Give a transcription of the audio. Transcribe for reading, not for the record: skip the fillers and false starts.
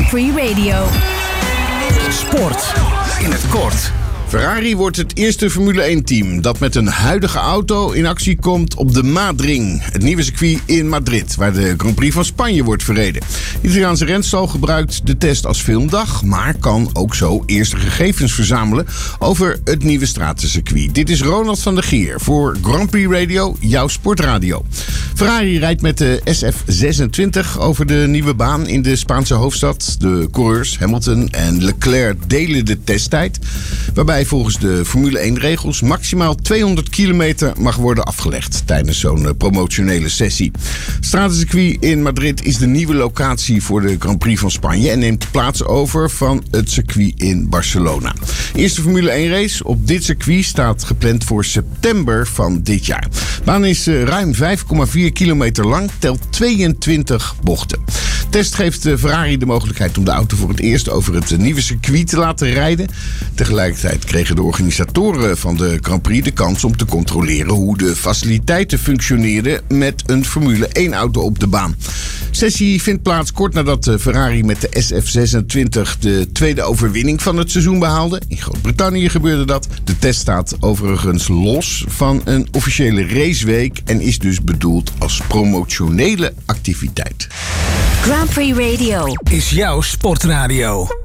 Grand Prix Radio. Sport in het kort. Ferrari wordt het eerste Formule 1-team dat met een huidige auto in actie komt op de Madrid, het nieuwe circuit in Madrid, waar de Grand Prix van Spanje wordt verreden. De Italiaanse renstal gebruikt de test als filmdag, maar kan ook zo eerste gegevens verzamelen over het nieuwe stratencircuit. Dit is Ronald van der Geer voor Grand Prix Radio, jouw sportradio. Ferrari rijdt met de SF26 over de nieuwe baan in de Spaanse hoofdstad. De coureurs Hamilton en Leclerc delen de testtijd, waarbij volgens de Formule 1-regels maximaal 200 kilometer mag worden afgelegd tijdens zo'n promotionele sessie. Het stratencircuit in Madrid is de nieuwe locatie voor de Grand Prix van Spanje en neemt plaats over van het circuit in Barcelona. De eerste Formule 1-race op dit circuit staat gepland voor september van dit jaar. De baan is ruim 5,4 kilometer lang, telt 22 bochten. De test geeft Ferrari de mogelijkheid om de auto voor het eerst over het nieuwe circuit te laten rijden. Tegelijkertijd kregen de organisatoren van de Grand Prix de kans om te controleren hoe de faciliteiten functioneerden met een Formule 1-auto op de baan. De sessie vindt plaats kort nadat Ferrari met de SF26 de tweede overwinning van het seizoen behaalde. In Groot-Brittannië gebeurde dat. De test staat overigens los van een officiële raceweek en is dus bedoeld als promotionele activiteit. Grand Prix Radio Is jouw sportradio.